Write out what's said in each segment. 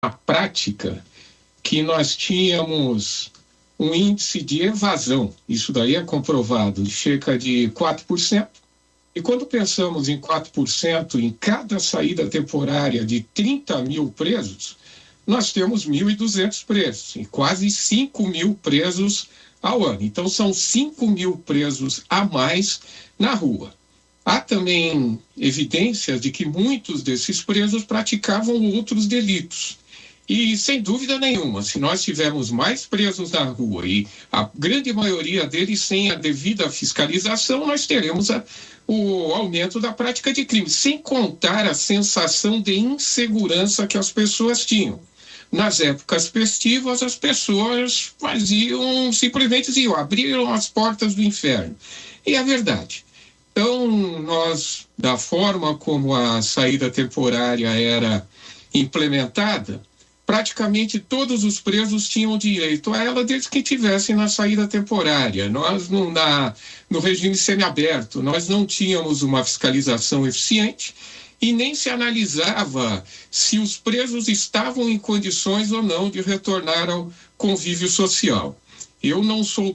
prática que nós tínhamos um índice de evasão, isso daí é comprovado, de cerca de 4%. E quando pensamos em 4% em cada saída temporária de 30 mil presos, nós temos 1.200 presos e quase 5 mil presos ao ano. Então, são 5 mil presos a mais na rua. Há também evidências de que muitos desses presos praticavam outros delitos. E, sem dúvida nenhuma, se nós tivermos mais presos na rua e a grande maioria deles sem a devida fiscalização, nós teremos o aumento da prática de crime, sem contar a sensação de insegurança que as pessoas tinham. Nas épocas festivas, as pessoas simplesmente abriram as portas do inferno. E é verdade. Então, nós, da forma como a saída temporária era implementada, praticamente todos os presos tinham direito a ela desde que tivessem na saída temporária. Nós, no regime semiaberto, nós não tínhamos uma fiscalização eficiente e nem se analisava se os presos estavam em condições ou não de retornar ao convívio social. Eu não sou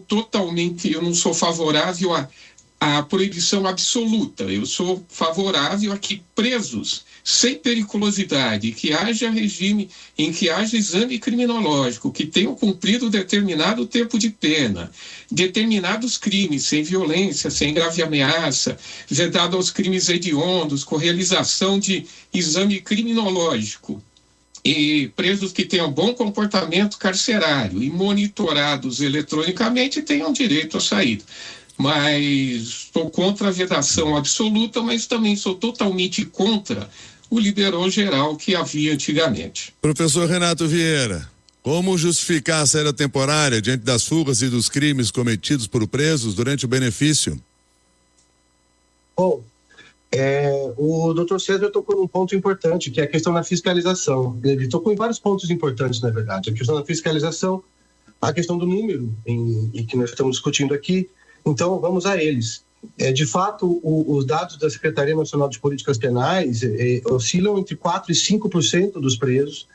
favorável à proibição absoluta. Eu sou favorável a que presos sem periculosidade, que haja regime, em que haja exame criminológico, que tenham cumprido determinado tempo de pena, determinados crimes, sem violência, sem grave ameaça, vedado aos crimes hediondos, com realização de exame criminológico, e presos que tenham bom comportamento carcerário e monitorados eletronicamente tenham direito à saída. Mas estou contra a vedação absoluta, mas também sou totalmente contra o liberou geral que havia antigamente. Professor Renato Vieira, como justificar a saída temporária diante das fugas e dos crimes cometidos por presos durante o benefício? Bom, o doutor César tocou num ponto importante, que é a questão da fiscalização. Ele tocou em vários pontos importantes, na verdade. A questão da fiscalização, a questão do número em que nós estamos discutindo aqui. Então, vamos a eles. De fato, os dados da Secretaria Nacional de Políticas Penais oscilam entre 4% e 5% dos presos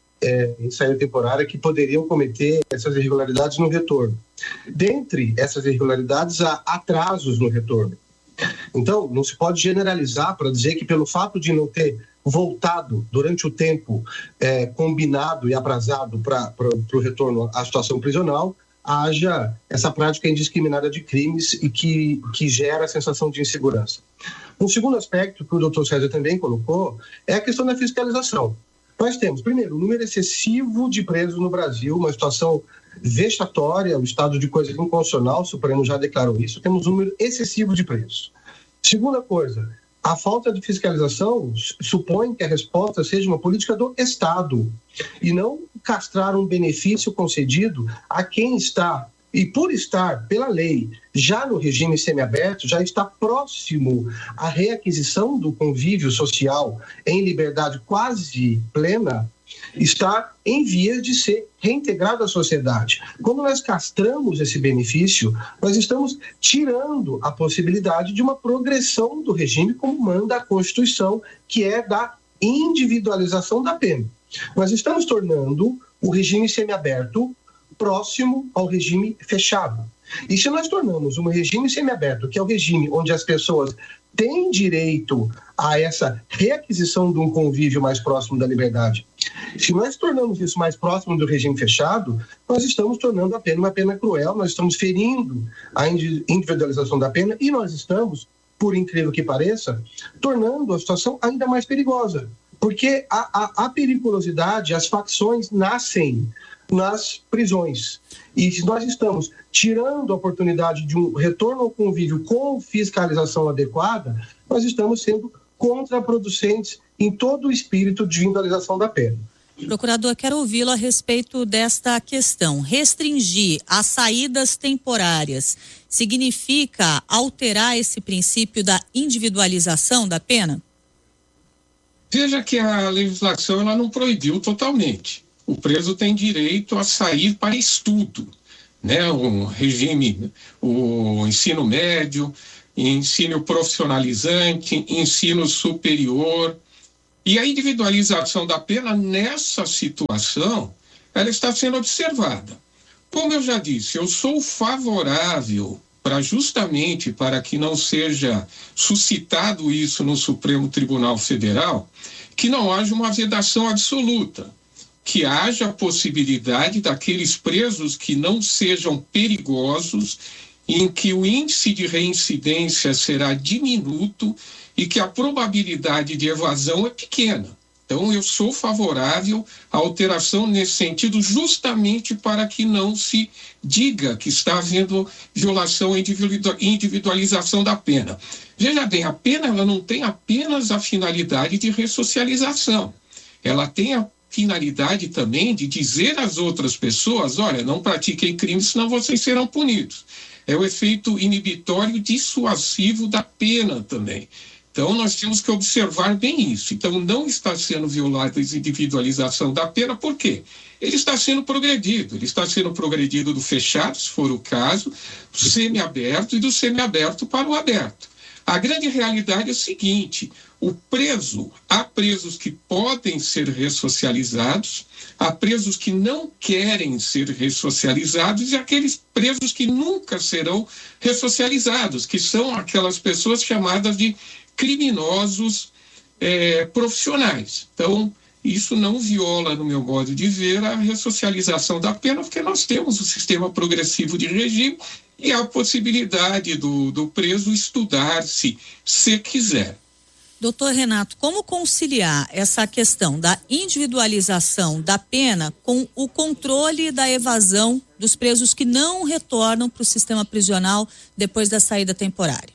em saída temporária que poderiam cometer essas irregularidades no retorno. Dentre essas irregularidades, há atrasos no retorno. Então, não se pode generalizar para dizer que pelo fato de não ter voltado durante o tempo combinado e aprazado para o retorno à situação prisional, haja essa prática indiscriminada de crimes e que gera a sensação de insegurança. Um segundo aspecto que o doutor César também colocou é a questão da fiscalização. Nós temos, primeiro, um número excessivo de presos no Brasil, uma situação vexatória, o estado de coisa inconstitucional, o Supremo já declarou isso, temos um número excessivo de presos. Segunda coisa, a falta de fiscalização supõe que a resposta seja uma política do Estado e não castrar um benefício concedido a quem está, e por estar, pela lei, já no regime semiaberto, já está próximo à reaquisição do convívio social em liberdade quase plena, está em vias de ser reintegrado à sociedade. Quando nós castramos esse benefício, nós estamos tirando a possibilidade de uma progressão do regime como manda a Constituição, que é da individualização da pena. Nós estamos tornando o regime semiaberto próximo ao regime fechado. E se nós tornamos um regime semiaberto, que é o regime onde as pessoas têm direito a essa reaquisição de um convívio mais próximo da liberdade, se nós tornamos isso mais próximo do regime fechado, nós estamos tornando a pena uma pena cruel, nós estamos ferindo a individualização da pena e nós estamos, por incrível que pareça, tornando a situação ainda mais perigosa. Porque a periculosidade, as facções nascem nas prisões. E se nós estamos tirando a oportunidade de um retorno ao convívio com fiscalização adequada, nós estamos sendo contraproducentes em todo o espírito de individualização da pena. Procurador, quero ouvi-lo a respeito desta questão. Restringir as saídas temporárias significa alterar esse princípio da individualização da pena? Veja que a legislação ela não proibiu totalmente. O preso tem direito a sair para estudo, né? O regime, o ensino médio, ensino profissionalizante, ensino superior. E a individualização da pena nessa situação, ela está sendo observada. Como eu já disse, eu sou favorável justamente para que não seja suscitado isso no Supremo Tribunal Federal, que não haja uma vedação absoluta, que haja a possibilidade daqueles presos que não sejam perigosos, em que o índice de reincidência será diminuto e que a probabilidade de evasão é pequena. Então, eu sou favorável à alteração nesse sentido, justamente para que não se diga que está havendo violação e individualização da pena. Veja bem, a pena ela não tem apenas a finalidade de ressocialização. Ela tem a finalidade também de dizer às outras pessoas, olha, não pratiquem crime, senão vocês serão punidos. É o efeito inibitório dissuasivo da pena também. Então, nós temos que observar bem isso. Então, não está sendo violada a individualização da pena, por quê? Ele está sendo progredido. Ele está sendo progredido do fechado, se for o caso, do semiaberto e do semiaberto para o aberto. A grande realidade é o seguinte, há presos que podem ser ressocializados, há presos que não querem ser ressocializados e aqueles presos que nunca serão ressocializados, que são aquelas pessoas chamadas de criminosos profissionais. Então, isso não viola, no meu modo de ver, a ressocialização da pena, porque nós temos o sistema progressivo de regime e a possibilidade do preso estudar se quiser. Doutor Renato, como conciliar essa questão da individualização da pena com o controle da evasão dos presos que não retornam para o sistema prisional depois da saída temporária?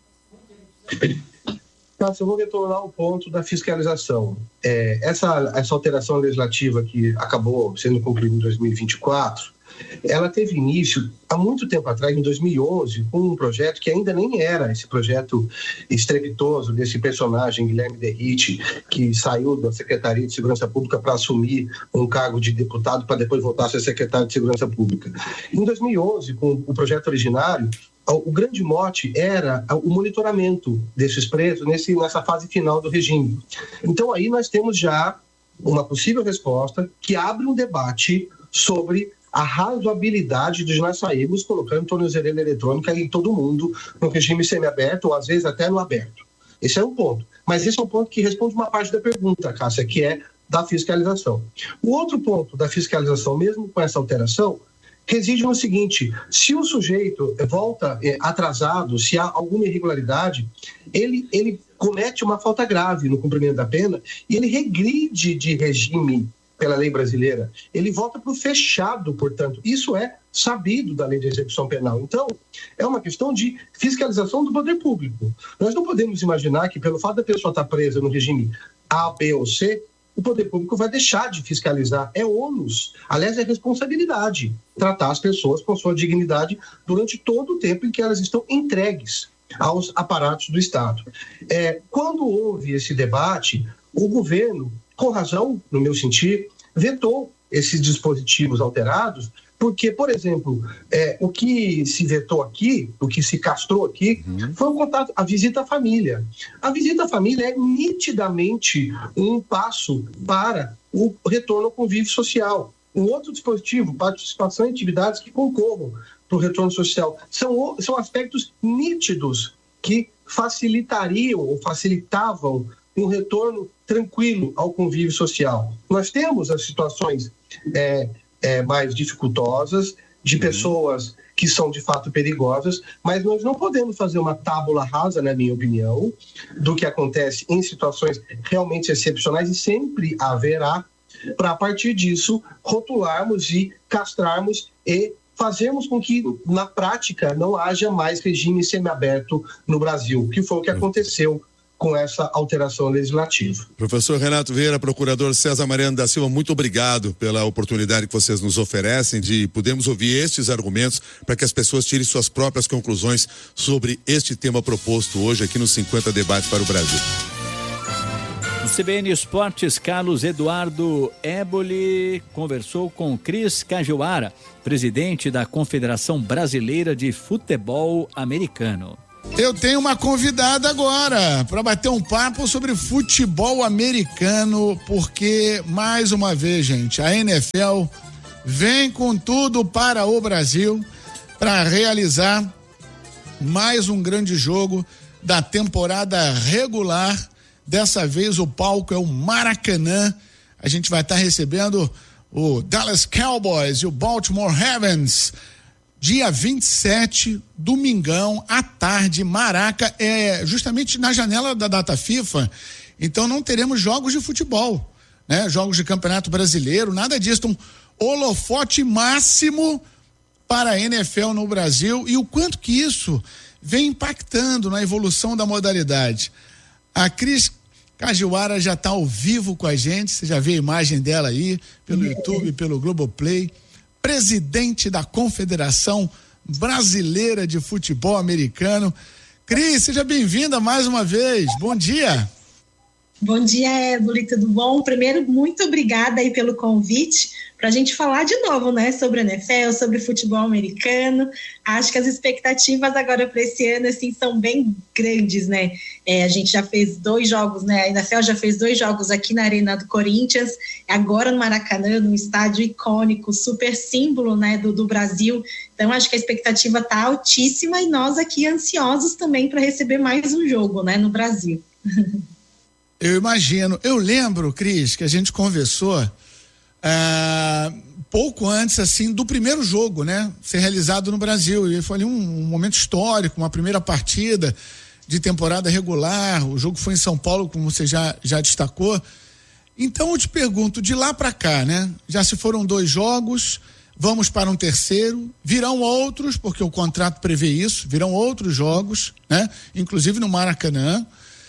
Eu vou retornar ao ponto da fiscalização. Essa alteração legislativa que acabou sendo concluída em 2024, ela teve início há muito tempo atrás, em 2011, com um projeto que ainda nem era esse projeto estrepitoso desse personagem, Guilherme Derrite, que saiu da Secretaria de Segurança Pública para assumir um cargo de deputado para depois voltar a ser secretário de Segurança Pública. Em 2011, com o projeto originário, o grande mote era o monitoramento desses presos nessa fase final do regime. Então aí nós temos já uma possível resposta que abre um debate sobre a razoabilidade de nós sairmos colocando tornozeleira eletrônica em todo mundo no regime semiaberto ou às vezes até no aberto. Esse é um ponto. Mas esse é um ponto que responde uma parte da pergunta, Cássia, que é da fiscalização. O outro ponto da fiscalização, mesmo com essa alteração, reside no seguinte: se o sujeito volta atrasado, se há alguma irregularidade, ele comete uma falta grave no cumprimento da pena e ele regride de regime pela lei brasileira. Ele volta para o fechado, portanto. Isso é sabido da lei de execução penal. Então, é uma questão de fiscalização do poder público. Nós não podemos imaginar que, pelo fato da pessoa estar presa no regime A, B ou C, o poder público vai deixar de fiscalizar. É ônus. Aliás, é responsabilidade tratar as pessoas com sua dignidade durante todo o tempo em que elas estão entregues aos aparatos do Estado. Quando houve esse debate, o governo, com razão, no meu sentir, vetou esses dispositivos alterados, porque, por exemplo, o que se vetou aqui, o que se castrou aqui, foi o contato, a visita à família. A visita à família é nitidamente um passo para o retorno ao convívio social. Um outro dispositivo, participação em atividades que concorram para o retorno social. São aspectos nítidos que facilitariam ou facilitavam um retorno tranquilo ao convívio social. Nós temos as situações mais dificultosas, de pessoas que são de fato perigosas, mas nós não podemos fazer uma tábula rasa, na minha opinião, do que acontece em situações realmente excepcionais, e sempre haverá, para a partir disso rotularmos e castrarmos e fazermos com que na prática não haja mais regime semiaberto no Brasil, que foi o que aconteceu com essa alteração legislativa. Professor Renato Vieira, procurador César Mariano da Silva, muito obrigado pela oportunidade que vocês nos oferecem de podermos ouvir estes argumentos para que as pessoas tirem suas próprias conclusões sobre este tema proposto hoje aqui nos 50 Debates para o Brasil. No CBN Esportes, Carlos Eduardo Éboli conversou com Cris Cajuara, presidente da Confederação Brasileira de Futebol Americano. Eu tenho uma convidada agora para bater um papo sobre futebol americano, porque, mais uma vez, gente, a NFL vem com tudo para o Brasil para realizar mais um grande jogo da temporada regular. Dessa vez o palco é o Maracanã. A gente vai estar recebendo o Dallas Cowboys e o Baltimore Ravens. Dia 27, domingão, à tarde, Maraca, justamente na janela da data FIFA, então não teremos jogos de futebol, né? Jogos de Campeonato Brasileiro, nada disso. Então, holofote máximo para a NFL no Brasil e o quanto que isso vem impactando na evolução da modalidade. A Cris Cajuara já está ao vivo com a gente, você já vê a imagem dela aí, pelo YouTube, pelo Globoplay. Presidente da Confederação Brasileira de Futebol Americano. Cris, seja bem-vinda mais uma vez. Bom dia. Bom dia, Éboli, tudo bom? Primeiro, muito obrigada aí pelo convite para a gente falar de novo, né, sobre a NFL, sobre futebol americano. Acho que as expectativas agora para esse ano, assim, são bem grandes, né? A gente já fez 2 jogos, né? A NFL já fez 2 jogos aqui na Arena do Corinthians, agora no Maracanã, num estádio icônico, super símbolo, né, do Brasil. Então, acho que a expectativa está altíssima e nós aqui ansiosos também para receber mais um jogo, né, no Brasil. Eu imagino. Eu lembro, Cris, que a gente conversou pouco antes, assim, do primeiro jogo, né? Ser realizado no Brasil. E foi ali um momento histórico, uma primeira partida de temporada regular. O jogo foi em São Paulo, como você já destacou. Então, eu te pergunto, de lá para cá, né? Já se foram 2 jogos, vamos para um terceiro, virão outros, porque o contrato prevê isso, virão outros jogos, né? Inclusive no Maracanã.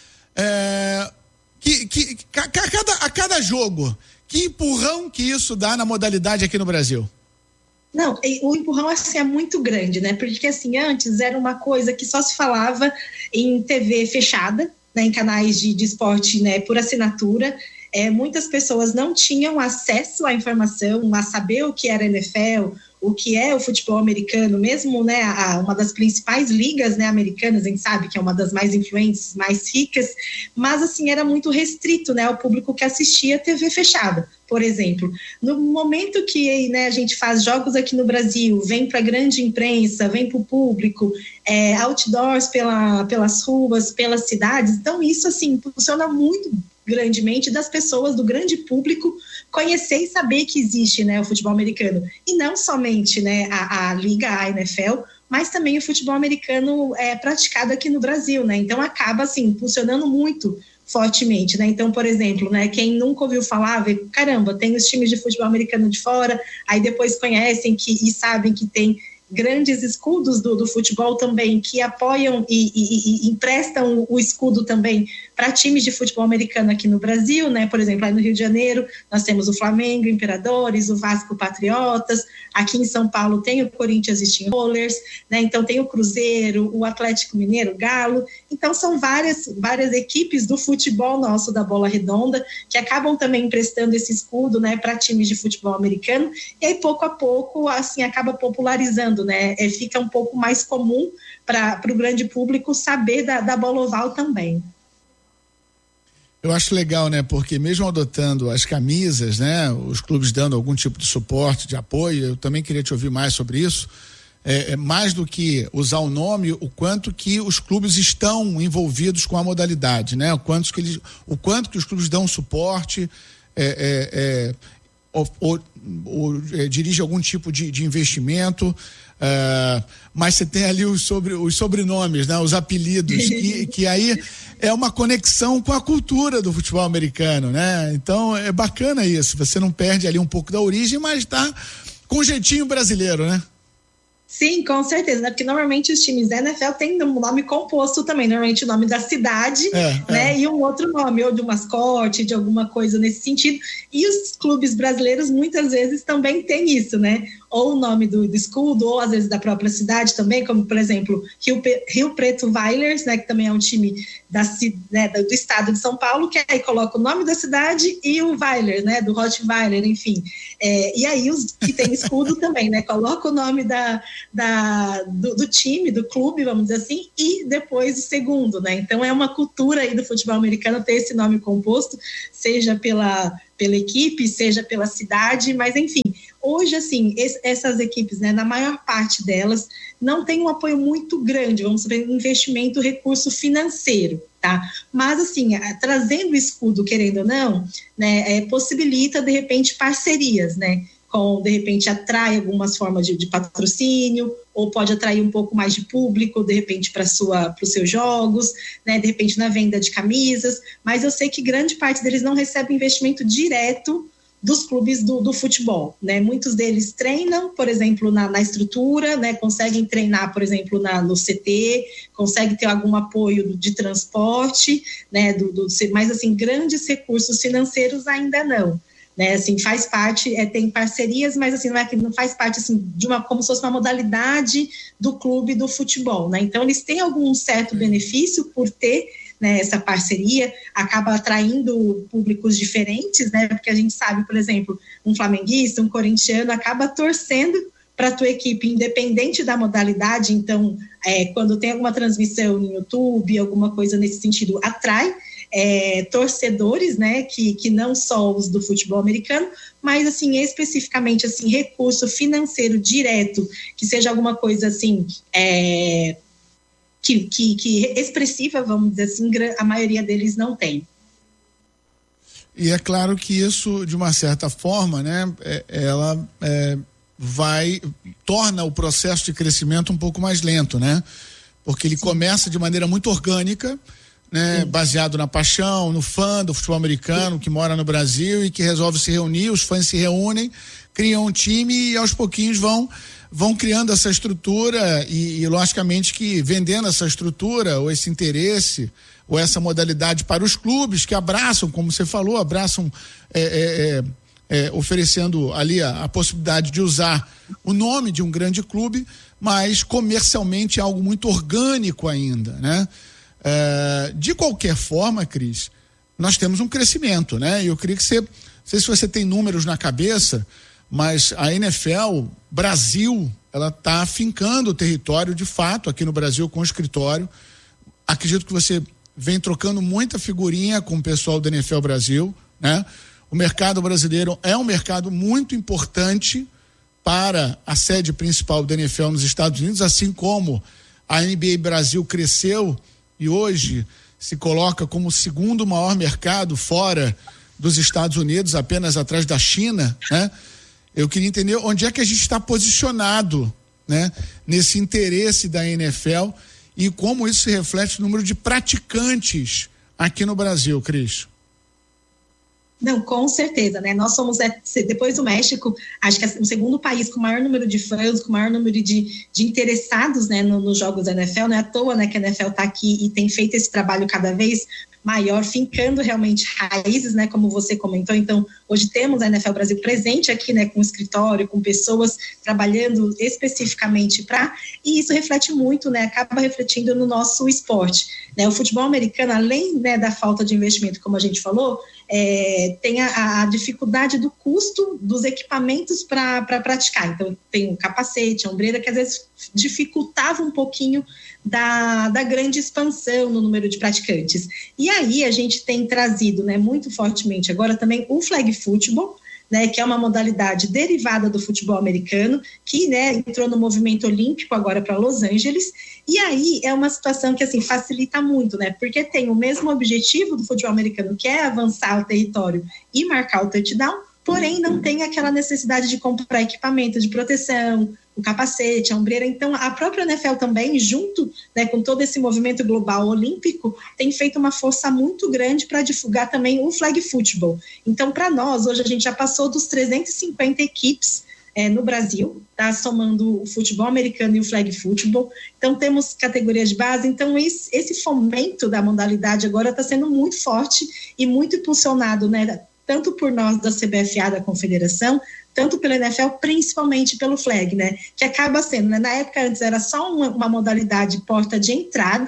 A cada jogo, que empurrão que isso dá na modalidade aqui no Brasil? Não, o empurrão assim é muito grande, né? Porque assim, antes era uma coisa que só se falava em TV fechada, né? Em canais de esporte, né? Por assinatura. Muitas pessoas não tinham acesso à informação, a saber o que era NFL, o que é o futebol americano, mesmo, né, uma das principais ligas, né, americanas, a gente sabe que é uma das mais influentes, mais ricas, mas assim, era muito restrito, né, ao público que assistia TV fechada, por exemplo. No momento que, né, a gente faz jogos aqui no Brasil, vem para a grande imprensa, vem para o público, outdoors pelas ruas, pelas cidades, então isso assim, funciona muito grandemente das pessoas, do grande público, conhecer e saber que existe, né, o futebol americano. E não somente, né, a Liga, a NFL, mas também o futebol americano praticado aqui no Brasil, né? Então acaba, assim, funcionando muito fortemente, né? Então, por exemplo, né, quem nunca ouviu falar, vê, caramba, tem os times de futebol americano de fora, aí depois conhecem e sabem que tem grandes escudos do futebol também, que apoiam e emprestam o escudo também para times de futebol americano aqui no Brasil, né? Por exemplo, aí no Rio de Janeiro, nós temos o Flamengo, Imperadores, o Vasco Patriotas, aqui em São Paulo tem o Corinthians Steamrollers, né? Então tem o Cruzeiro, o Atlético Mineiro, o Galo, então são várias equipes do futebol nosso, da bola redonda, que acabam também emprestando esse escudo, né, para times de futebol americano, e aí pouco a pouco, assim, acaba popularizando, né? Fica um pouco mais comum para o grande público saber da bola oval também. Eu acho legal, né? Porque mesmo adotando as camisas, né? Os clubes dando algum tipo de suporte, de apoio, eu também queria te ouvir mais sobre isso. Mais do que usar o nome, o quanto que os clubes estão envolvidos com a modalidade, né? O quanto que os clubes dão suporte, dirige algum tipo de investimento. Mas você tem ali os sobrenomes, né? Os apelidos, que aí é uma conexão com a cultura do futebol americano, né? Então é bacana isso, você não perde ali um pouco da origem, mas tá com jeitinho brasileiro, né? Sim, com certeza, né? Porque normalmente os times da NFL têm um nome composto também, normalmente o nome da cidade, né? E um outro nome, ou de um mascote, de alguma coisa nesse sentido. E os clubes brasileiros muitas vezes também têm isso, né? Ou o nome do escudo, ou às vezes da própria cidade também, como por exemplo, Rio Preto Vailers, né? Que também é um time do estado de São Paulo, que aí coloca o nome da cidade e o Weiler, né? Do Rottweiler, enfim. E aí os que tem escudo também, né? Coloca o nome da do time, do clube, vamos dizer assim, e depois o segundo, né? Então é uma cultura aí do futebol americano ter esse nome composto, seja pela equipe, seja pela cidade, mas enfim, hoje, assim, essas equipes, né, na maior parte delas, não tem um apoio muito grande, vamos dizer, investimento, recurso financeiro, tá? Mas, assim, trazendo o escudo, querendo ou não, né, possibilita, de repente, parcerias, né? De repente, atrai algumas formas de patrocínio, ou pode atrair um pouco mais de público, de repente, para os seus jogos, né? De repente, na venda de camisas, mas eu sei que grande parte deles não recebe investimento direto dos clubes do futebol, né? Muitos deles treinam, por exemplo, na estrutura, né? Conseguem treinar, por exemplo, no CT, conseguem ter algum apoio de transporte, né? Mas, assim, grandes recursos financeiros ainda não. Né, assim, faz parte, tem parcerias, mas assim, não faz parte assim, como se fosse uma modalidade do clube do futebol, né? Então eles têm algum certo benefício por ter, né, essa parceria, acaba atraindo públicos diferentes, né? Porque a gente sabe, por exemplo, um flamenguista, um corintiano acaba torcendo para a tua equipe, independente da modalidade. Então, quando tem alguma transmissão no YouTube, alguma coisa nesse sentido, atrai torcedores, né, que não só os do futebol americano, mas, assim, especificamente, assim, recurso financeiro direto, que seja alguma coisa, assim, que expressiva, vamos dizer assim, a maioria deles não tem. E é claro que isso, de uma certa forma, né, ela torna o processo de crescimento um pouco mais lento, né? Porque ele começa de maneira muito orgânica, né, baseado na paixão, no fã do futebol americano que mora no Brasil e que resolve se reunir, os fãs se reúnem, criam um time e aos pouquinhos vão criando essa estrutura e logicamente que vendendo essa estrutura ou esse interesse ou essa modalidade para os clubes que abraçam, como você falou, oferecendo ali a possibilidade de usar o nome de um grande clube, mas comercialmente é algo muito orgânico ainda, né? De qualquer forma, Cris, nós temos um crescimento, né? E eu queria que não sei se você tem números na cabeça, mas a NFL Brasil, ela está afincando o território de fato aqui no Brasil com o escritório. Acredito que você vem trocando muita figurinha com o pessoal do NFL Brasil, né? O mercado brasileiro é um mercado muito importante para a sede principal da NFL nos Estados Unidos, assim como a NBA Brasil cresceu e hoje se coloca como o segundo maior mercado fora dos Estados Unidos, apenas atrás da China, né? Eu queria entender onde é que a gente está posicionado, né, nesse interesse da NFL e como isso se reflete no número de praticantes aqui no Brasil, Cris. Não, com certeza, né? Nós somos, depois do México, acho que é o segundo país com o maior número de fãs, com o maior número de interessados, né, nos jogos da NFL. Não é à toa, né, que a NFL está aqui e tem feito esse trabalho cada vez maior, fincando realmente raízes, né, como você comentou. Então, hoje temos a NFL Brasil presente aqui, né, com escritório, com pessoas trabalhando especificamente e isso reflete muito, né, acaba refletindo no nosso esporte, né? O futebol americano, além, né, da falta de investimento, como a gente falou, tem a dificuldade do custo dos equipamentos para praticar. Então, tem o capacete, a ombreira, que às vezes dificultava um pouquinho da grande expansão no número de praticantes. E aí a gente tem trazido, né, muito fortemente agora também o flag football, né, que é uma modalidade derivada do futebol americano, que, né, entrou no movimento olímpico agora para Los Angeles, e aí é uma situação que, assim, facilita muito, né, porque tem o mesmo objetivo do futebol americano, que é avançar o território e marcar o touchdown, porém não tem aquela necessidade de comprar equipamento de proteção, o capacete, a ombreira. Então, a própria NFL também, junto, né, com todo esse movimento global olímpico, tem feito uma força muito grande para divulgar também o flag football. Então, para nós, hoje a gente já passou dos 350 equipes no Brasil, tá, somando o futebol americano e o flag football. Então, temos categorias de base. Então, esse fomento da modalidade agora está sendo muito forte e muito impulsionado, né, tanto por nós da CBFA, da Confederação, tanto pela NFL, principalmente pelo flag, né? Que acaba sendo, né? Na época antes era só uma modalidade porta de entrada,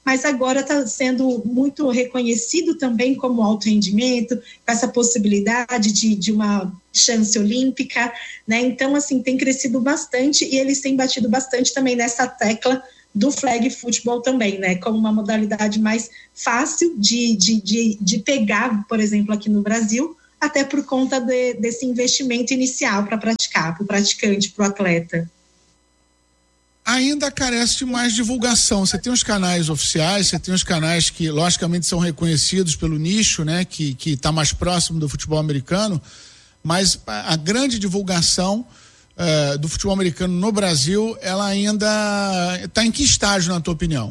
mas agora está sendo muito reconhecido também como alto rendimento, com essa possibilidade de uma chance olímpica, né? Então, assim, tem crescido bastante e eles têm batido bastante também nessa tecla do flag football também, né? Como uma modalidade mais fácil de pegar, por exemplo, aqui no Brasil, até por conta desse investimento inicial para praticar, para o praticante, para o atleta. Ainda carece de mais divulgação. Você tem os canais oficiais, você tem os canais que, logicamente, são reconhecidos pelo nicho, né? Que está mais próximo do futebol americano, mas a grande divulgação do futebol americano no Brasil, ela ainda está em que estágio, na tua opinião?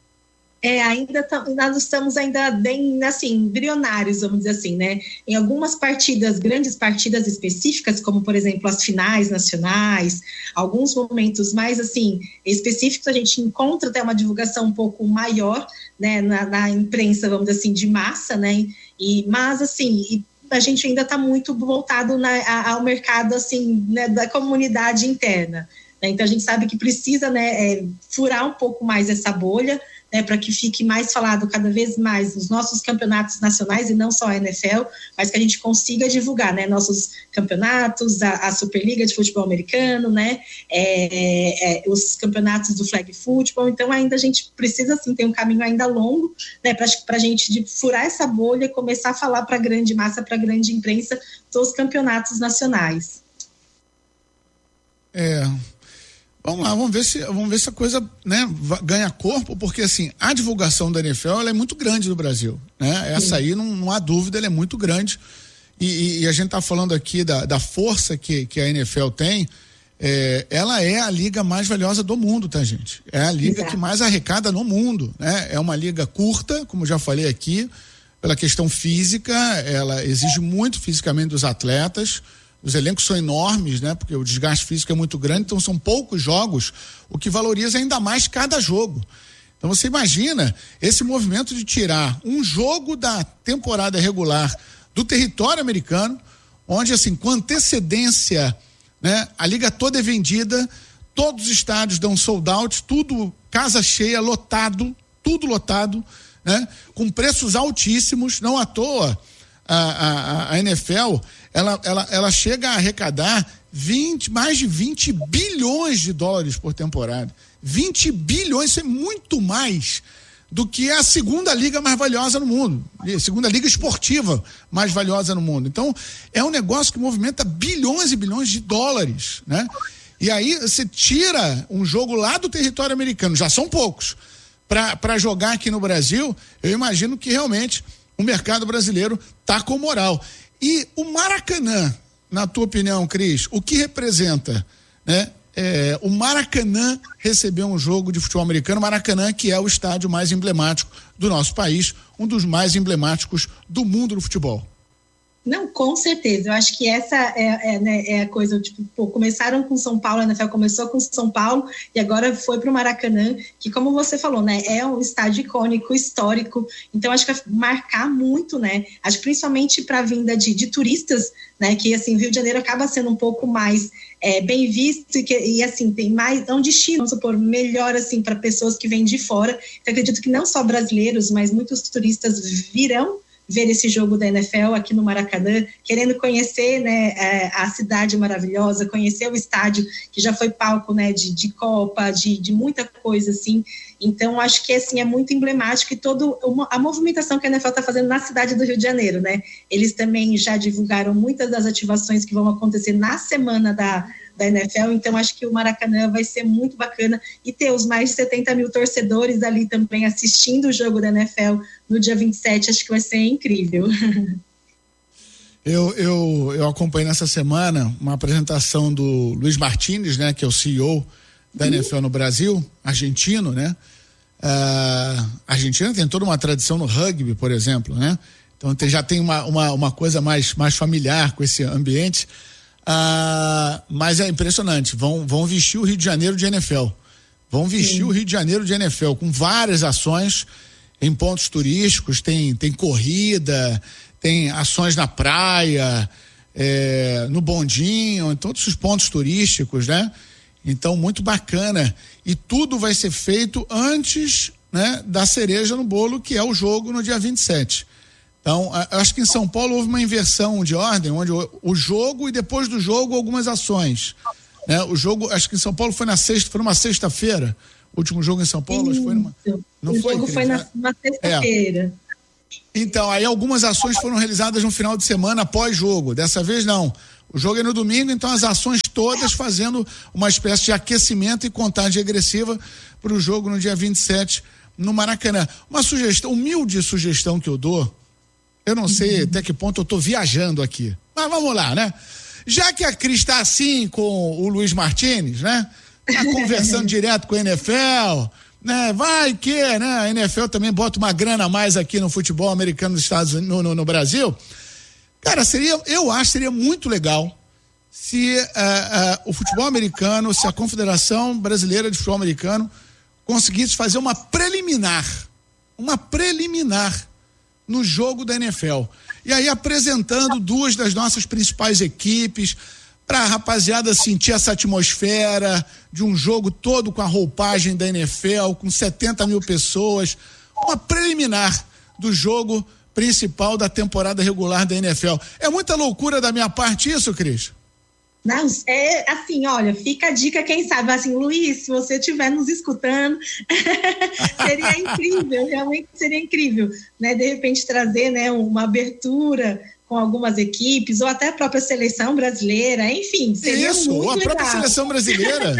Nós estamos ainda bem, assim, embrionários, vamos dizer assim, né? Em algumas partidas, grandes partidas específicas, como, por exemplo, as finais nacionais, alguns momentos mais, assim, específicos, a gente encontra até uma divulgação um pouco maior, né, na imprensa, vamos dizer assim, de massa, né? Mas, assim, a gente ainda está muito voltado ao mercado, assim, né, da comunidade interna, né? Então, a gente sabe que precisa, né, furar um pouco mais essa bolha, né, para que fique mais falado cada vez mais nos nossos campeonatos nacionais e não só a NFL, mas que a gente consiga divulgar, né, nossos campeonatos, a Superliga de Futebol Americano, né, os campeonatos do flag football. Então ainda a gente precisa, assim, ter um caminho ainda longo, né, para a gente furar essa bolha e começar a falar para a grande massa, para a grande imprensa dos campeonatos nacionais. Vamos lá, vamos ver se a coisa, né, ganha corpo, porque assim, a divulgação da NFL, ela é muito grande no Brasil, né? Essa aí, não há dúvida, ela é muito grande, e a gente tá falando aqui da força que a NFL tem. Ela é a liga mais valiosa do mundo, tá, gente? É a liga que mais arrecada no mundo, né? É uma liga curta, como já falei aqui, pela questão física, ela exige muito fisicamente dos atletas. Os elencos são enormes, né? Porque o desgaste físico é muito grande, então são poucos jogos, o que valoriza ainda mais cada jogo. Então você imagina esse movimento de tirar um jogo da temporada regular do território americano, onde, assim, com antecedência, né, a liga toda é vendida, todos os estádios dão sold out, tudo casa cheia, lotado, tudo lotado, né? Com preços altíssimos, não à toa a NFL, ela chega a arrecadar mais de 20 bilhões de dólares por temporada. 20 bilhões, isso é muito mais do que a segunda liga mais valiosa no mundo, a segunda liga esportiva mais valiosa no mundo. Então, é um negócio que movimenta bilhões e bilhões de dólares, né? E aí você tira um jogo lá do território americano, já são poucos, para jogar aqui no Brasil. Eu imagino que realmente o mercado brasileiro tá com moral. E o Maracanã, na tua opinião, Cris, o que representa, né? O Maracanã receber um jogo de futebol americano, Maracanã, que é o estádio mais emblemático do nosso país, um dos mais emblemáticos do mundo do futebol. Não, com certeza. Eu acho que essa é a coisa, tipo, começaram com São Paulo, a NFL começou com São Paulo e agora foi para o Maracanã, que, como você falou, né, é um estádio icônico, histórico. Então acho que vai marcar muito, né? Acho que principalmente para a vinda de turistas, né? Que, assim, o Rio de Janeiro acaba sendo um pouco mais bem visto e assim, tem mais, é um destino, vamos supor, melhor, assim, para pessoas que vêm de fora. Então acredito que não só brasileiros, mas muitos turistas virão ver esse jogo da NFL aqui no Maracanã, querendo conhecer, né, a cidade maravilhosa, conhecer o estádio que já foi palco, né, de Copa, de muita coisa, assim. Então acho que, assim, é muito emblemático, e toda a movimentação que a NFL está fazendo na cidade do Rio de Janeiro, né? Eles também já divulgaram muitas das ativações que vão acontecer na semana da NFL, então acho que o Maracanã vai ser muito bacana, e ter os mais de 70 mil torcedores ali também assistindo o jogo da NFL no dia 27, acho que vai ser incrível. Eu acompanhei nessa semana uma apresentação do Luiz Martínez, né, que é o CEO da NFL no Brasil, argentino, né? A Argentina tem toda uma tradição no rugby, por exemplo, né? Então já tem uma coisa mais familiar com esse ambiente. Mas é impressionante, vão vestir o Rio de Janeiro de NFL, vão vestir o Rio de Janeiro de NFL com várias ações em pontos turísticos, tem corrida, tem ações na praia, no bondinho, em todos os pontos turísticos, né? Então, muito bacana, e tudo vai ser feito antes né, da cereja no bolo, que é o jogo no dia 27. Então, eu acho que em São Paulo houve uma inversão de ordem, onde o jogo e depois do jogo algumas ações. Né? O jogo, acho que em São Paulo foi numa sexta-feira. O último jogo em São Paulo, acho que foi numa... Não foi, jogo foi na sexta-feira. Então, aí algumas ações foram realizadas no final de semana pós-jogo. Dessa vez, não. O jogo é no domingo, então as ações todas fazendo uma espécie de aquecimento e contagem regressiva para o jogo no dia 27 no Maracanã. Uma sugestão, humilde sugestão que eu dou, eu não sei até que ponto eu estou viajando aqui, mas vamos lá, né? Já que a Cris está assim com o Luiz Martins, né? Tá conversando direto com a NFL, né? Vai que, né? A NFL também bota uma grana a mais aqui no futebol americano dos Estados Unidos, no Brasil. Cara, eu acho que seria muito legal se o futebol americano, se a Confederação Brasileira de Futebol Americano conseguisse fazer uma preliminar no jogo da NFL. E aí apresentando duas das nossas principais equipes, para a rapaziada sentir essa atmosfera de um jogo todo com a roupagem da NFL, com 70 mil pessoas, uma preliminar do jogo principal da temporada regular da NFL. É muita loucura da minha parte isso, Cris? Não, é assim, olha, fica a dica, quem sabe, assim, Luiz, se você estiver nos escutando, seria incrível, realmente seria incrível, né, de repente trazer, né, uma abertura com algumas equipes, ou até a própria seleção brasileira, enfim, seria isso, muito ou a legal. própria seleção brasileira.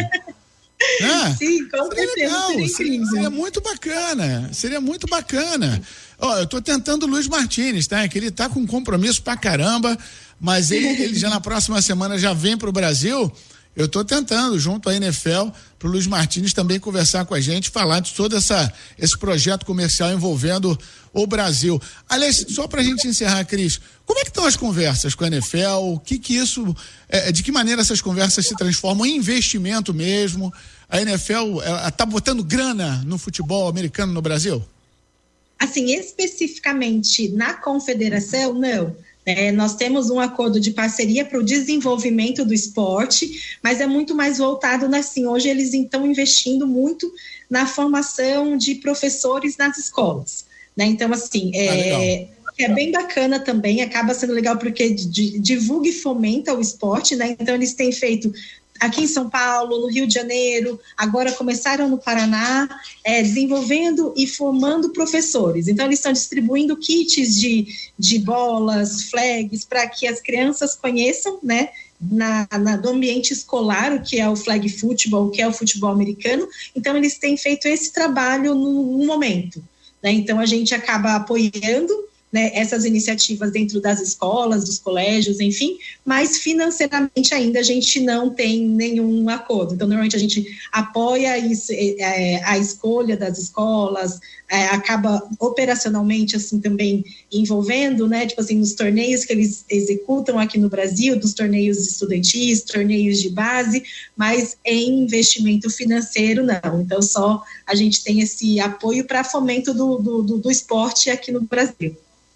Sim, com certeza, seria incrível. Seria muito bacana. Ó, eu tô tentando o Luiz Martins, tá? Que ele tá com compromisso pra caramba, mas ele já na próxima semana já vem pro Brasil. Eu tô tentando, junto à NFL, pro Luiz Martins também conversar com a gente, falar de todo esse projeto comercial envolvendo o Brasil. Aliás, só pra gente encerrar, Cris, como é que estão as conversas com a NFL? De que maneira essas conversas se transformam em investimento mesmo? A NFL, ela tá botando grana no futebol americano no Brasil? Assim, especificamente na confederação, não. Nós temos um acordo de parceria para o desenvolvimento do esporte, mas é muito mais voltado, assim, hoje eles estão investindo muito na formação de professores nas escolas, né? Então, assim, é bem bacana também, acaba sendo legal porque divulga e fomenta o esporte, né? Então, eles têm feito aqui em São Paulo, no Rio de Janeiro, agora começaram no Paraná, desenvolvendo e formando professores. Então, eles estão distribuindo kits de bolas, flags, para que as crianças conheçam, né, do ambiente escolar, o que é o flag football, o que é o futebol americano. Então, eles têm feito esse trabalho no momento, né? Então, a gente acaba apoiando, né, essas iniciativas dentro das escolas, dos colégios, enfim, mas financeiramente ainda a gente não tem nenhum acordo. Então, normalmente a gente apoia a escolha das escolas, acaba operacionalmente, assim, também envolvendo, né, tipo assim, nos torneios que eles executam aqui no Brasil, dos torneios estudantis, torneios de base, mas em investimento financeiro, não. Então, só a gente tem esse apoio para fomento do esporte aqui no Brasil.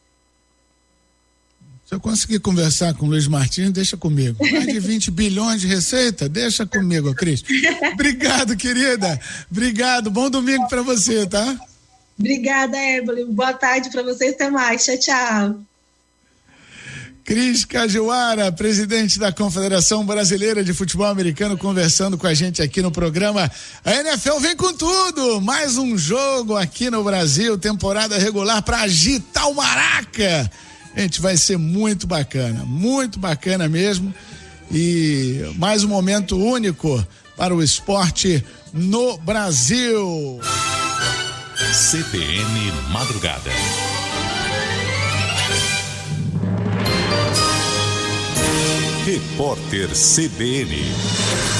Se eu conseguir conversar com o Luiz Martins, deixa comigo. Mais de 20 bilhões de receita, deixa comigo, Cris. Obrigado, querida. Obrigado. Bom domingo para você, tá? Obrigada, Evelyn. Boa tarde para vocês. Até mais. Tchau, tchau. Cris Cajuara, presidente da Confederação Brasileira de Futebol Americano, conversando com a gente aqui no programa. A NFL vem com tudo. Mais um jogo aqui no Brasil, temporada regular para agitar o Maraca. Gente, vai ser muito bacana mesmo, e mais um momento único para o esporte no Brasil. CBN Madrugada. Repórter CBN.